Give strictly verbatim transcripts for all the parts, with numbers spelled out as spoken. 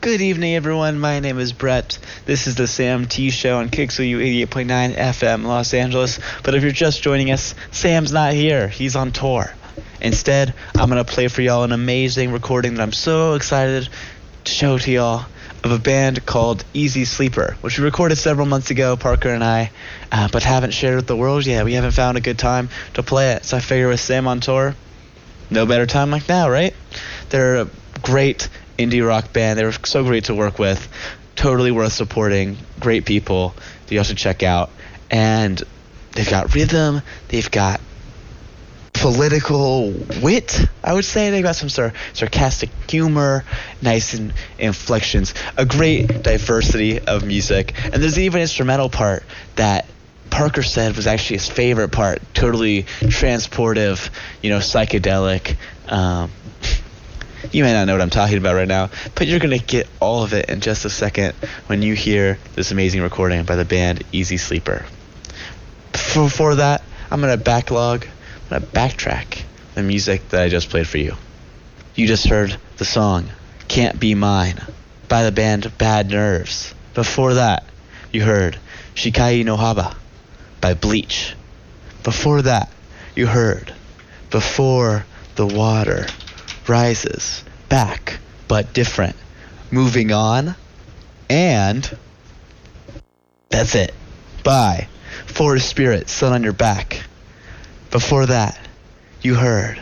Good evening, everyone. My name is Brett. This is the Sam T Show on K X L U eighty-eight point nine F M Los Angeles. But if you're just joining us, Sam's not here. He's on tour. Instead, I'm going to play for y'all an amazing recording that I'm so excited to show to y'all of a band called Easy Sleeper, which we recorded several months ago, Parker and I, uh, but haven't shared with the world yet. We haven't found a good time to play it. So I figure with Sam on tour, no better time like now, right? They're a great indie rock band. They were so great to work with. Totally worth supporting. Great people that you have to check out. And they've got rhythm. They've got political wit, I would say. They've got some sar- sarcastic humor, nice in- inflections, a great diversity of music. And there's even an instrumental part that Parker said was actually his favorite part. Totally transportive, you know, psychedelic. Um, you may not know what I'm talking about right now, but you're going to get all of it in just a second when you hear this amazing recording by the band Easy Sleeper. Before that, I'm going to backlog, I'm going to backtrack the music that I just played for you. You just heard the song Can't Be Mine by the band Bad Nerves. Before that, you heard Shikai no Haba by Bleach. Before that, you heard Before the Water Rises, Back But Different, Moving On, and that's it, by Forest Spirit, Sun on Your Back. Before that, you heard,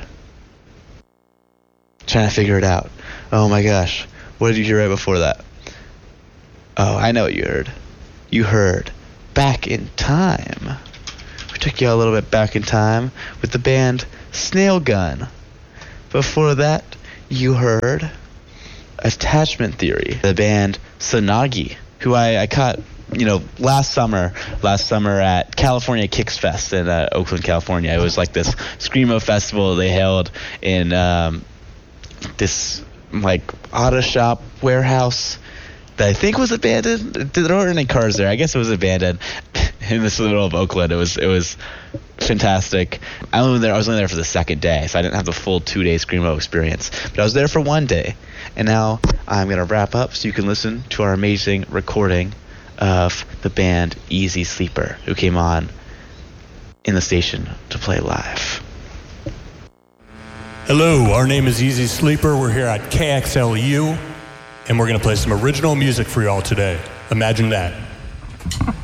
trying to figure it out, oh my gosh, what did you hear right before that? Oh, I know what you heard. You heard Back in Time. We took you a little bit back in time with the band Snail Gun. Before that, you heard Attachment Theory, the band Sonagi, who I, I caught, you know, last summer, last summer at California Kicks Fest in uh, Oakland, California. It was like this Screamo festival they held in um, this, like, auto shop warehouse that I think was abandoned. There weren't any cars there. I guess it was abandoned in the middle of Oakland. It was it was fantastic. I was there. I was only there for the second day, so I didn't have the full two-day Screamo experience. But I was there for one day, and now I'm gonna wrap up so you can listen to our amazing recording of the band Easy Sleeper, who came on in the station to play live. Hello, our name is Easy Sleeper. We're here at K X L U, and we're going to play some original music for y'all today. Imagine that.